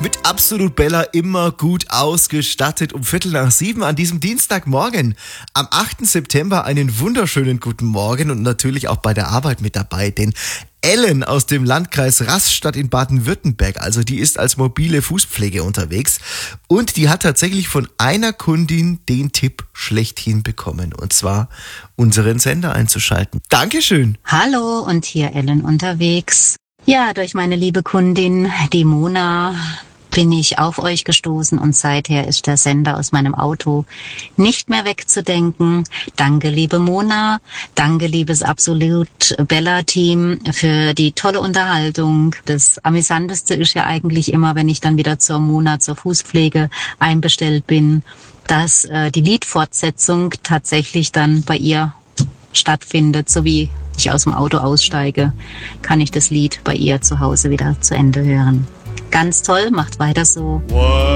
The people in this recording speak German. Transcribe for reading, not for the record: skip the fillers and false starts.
Mit Absolut Bella immer gut ausgestattet um 6:15 an diesem Dienstagmorgen. Am 8. September einen wunderschönen guten Morgen und natürlich auch bei der Arbeit mit dabei, denn Ellen aus dem Landkreis Rastatt in Baden-Württemberg, also die ist als mobile Fußpflege unterwegs und die hat tatsächlich von einer Kundin den Tipp schlechthin bekommen, und zwar unseren Sender einzuschalten. Dankeschön. Hallo, und hier Ellen unterwegs. Ja, durch meine liebe Kundin, die Mona, bin ich auf euch gestoßen und seither ist der Sender aus meinem Auto nicht mehr wegzudenken. Danke, liebe Mona. Danke, liebes Absolut Bella-Team, für die tolle Unterhaltung. Das Amüsanteste ist ja eigentlich immer, wenn ich dann wieder zur Mona, zur Fußpflege einbestellt bin, dass die Liedfortsetzung tatsächlich dann bei ihr stattfindet, so wie ich aus dem Auto aussteige, kann ich das Lied bei ihr zu Hause wieder zu Ende hören. Ganz toll, macht weiter so.